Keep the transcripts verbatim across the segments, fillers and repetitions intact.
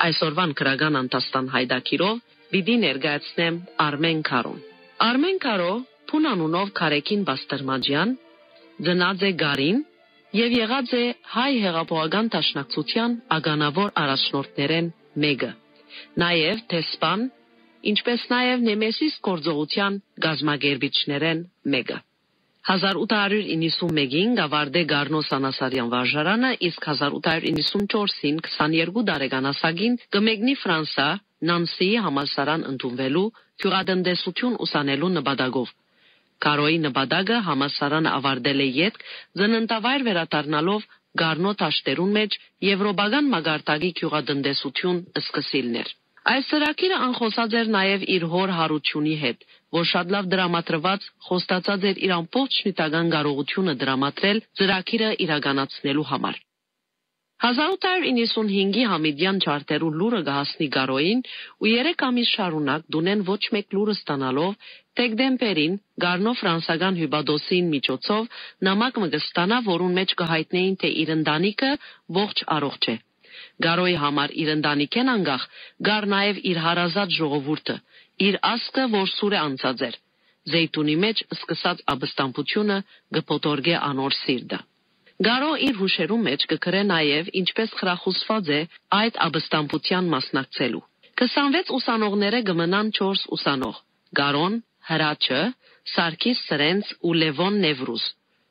Այսօրվան քրական անտաստան հայդակիրով պիտի ներկայացնեմ Արմեն Քարոն։ Արմեն Քարո փուն անունով Քարեկին Բաստերմաջյան ծնած է Գարին եւ եղած է հայ հեղափոխական դաշնակցության ագանավոր առաջնորդներեն մեկը։ Նաեւ տեսփան, ինչպես նաեւ Նեմեսիս գործողության գազագերբիչներեն մեկը։ հազար ութ հարյուր իննսունմեկին գավարդե Գառնոս Անասարյան վարժարանը, իսկ հազար ութ հարյուր իննսունչորսին քսաներկու տարեկանասագին կմեկնի Ֆրանսա Նանսիի համալսարան ընդունվելու գյուղատնտեսություն ուսանելու նպատակով։ Քարոյի նպատակը համալսարանը ավարտել է ետք ծննդավայր վերադառնալով Գառնո դաշտերուն մեջ եվրոպական մագարտակի գյուղատնտեսություն սկսիլներ։ Այս ծրագիրը անխոսած էր նաև իր հոր հարությունի հետ, որ շատ լավ դրամատրված խոստացած էր իր ամբողջ նյութական կարողությունը դրամատրել ծրագիրը իրականացնելու համար։ հազար ութ հարյուր իննսունհինգի Համիդյան չարտերու լուրը կհասնի Գարոյին ու երեք ամիս շարունակ դունեն ոչ մեկ լուրը ստանալով դեկտեմբերին Գառնո ֆրանսական հյուպատոսին միջոցով նամակ մը կստանա, որուն մեջ կհայտնեին, թե իր ընտանիքը ողջ առողջ է։ Գարոյի համար իր ընտանիքեն անգախ գար նաև իր հարազատ ժողովուրդը, իր ասկը, որ սուր է անցած էր։ Զեյթունի մեջ սկսած ապստամբությունը կփոթորգե անոր սիրտը։ Գարո իր հուշերում մեջ կգրե նաև ինչպես խրախուսված է այդ ապստամբության մասնակցելու։ քսանվեց ուսանողները կմնան չորս ուսանող՝ Գարոն, Հրաչը, Սարգիս Սրենց ու Լևոն Նևրուզ։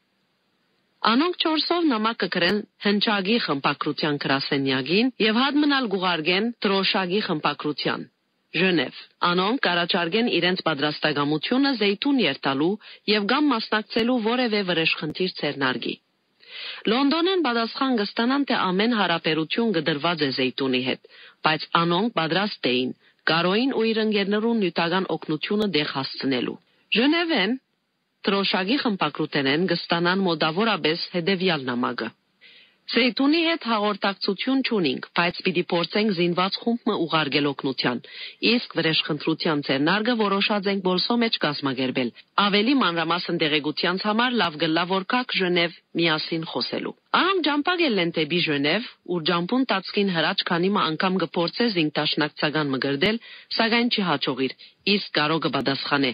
Անոնք չորսով նամակ կգրեն հնչագի խմբակրության գրասենյակին եւ հատ մնալ գուղարկեն Տրոշագի խմբակրության Ժնև։ Անոնք կառաջարկեն իրենց պատրաստակամությունը Զեյթուն երթալու եւ գամ մասնակցելու որևէ վրեժխնդիր ցերնարգի։ Լոնդոնեն պատասխան կստանան, թե ամեն հարաբերություն կդրված է Զեյթունի հետ, բայց անոնք պատրաստ էին Գարոյին ու իր ընկերներուն նյութական օգնությունը դեղ հասցնելու։ Ժնևեն Տրոշագի խմբակրութենեն կստանան մոտավորապես հետևյալ նամակը. Զեյթունի հետ հաղորդակցություն չունենք, բայց պիտի փորձենք զինված խումբը ուղարկել օգնության, իսկ վրեժխնդրության ցերնարգը որոշած ենք բոլսո մեջ կազմակերպել։ Ավելի մանրամասն տեղեկությանց համար լավ գլա որ կաք Ժնև միասին խոսելու։ Անոնք ջամփակել են դեպի Ժնև, ուր ջամփուն տածկին Հրաչ քանի մը անգամ կփորձե զինտաշնակցական մգրդել, սակայն չի հաջողիր, իսկ Գարո կպատասխանե։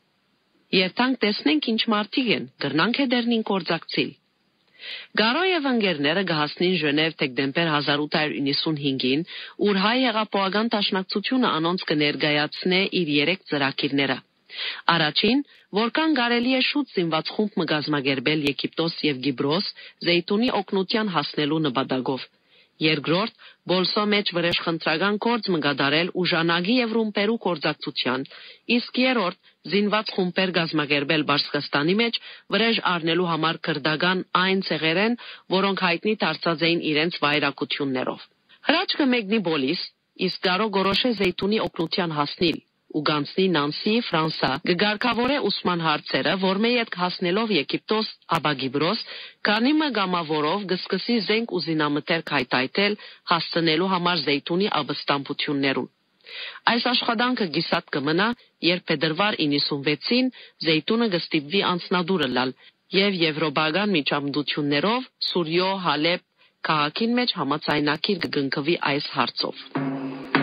Երթանք տեսնենք ինչ մարդիկ են, գրնանք հետերնին կործակցիլ։ Գարո եւ ընկերները կհասնին Ժնև դեկտեմբեր հազար ութ հարյուր իննսունհինգին, ուր հայ հեղափոխական դաշնակցությունը անոնց կներկայացնե իր երեք ծրագիրները։ Առաջին, որքան կարելի է շուտ զինված խումբ մը կազմակերպել Եգիպտոս եւ Կիպրոս Զեյթունի օգնության հասնելու նպատակով։ Երկրորդ, բոլսո մեջ վրեժխնդրական գործ մը կատարել ուժանագի եւ ռումպերու կորձակցության, իսկ երրորդ, զինված խումբեր կազմակերպել Պարսկաստանի մեջ վրեժ առնելու համար քրդական այն ցեղերեն, որոնք հայտնի դարձած էին իրենց վայրակություններով։ Հրաչքը մեկնի Բոլիս, իսկ Գարո գորոշե Զեյթունի օգնության հասնիլ ու գանցնի Նանսի Ֆրանսա կգարկավորե ուսման հարցերը, որ մե յետք հասնելով Եգիպտոս ապա Կիպրոս, քանի մը գամավորով կսկսի զենք ու զինամթերք հայտայտել հասցնելու համար Զեյթունի ապստամբություններուն։ Այս աշխատանքը գիսատ կմնա, երբ փետրվար իննսունվեցին Զեյթունը կստիպվի անձնադուրը լալ եւ եվրոպական միջամտություններով Սուրյո Հալեբ քաղաքին մեջ համաձայնագիր կգնկվի այս հարցով։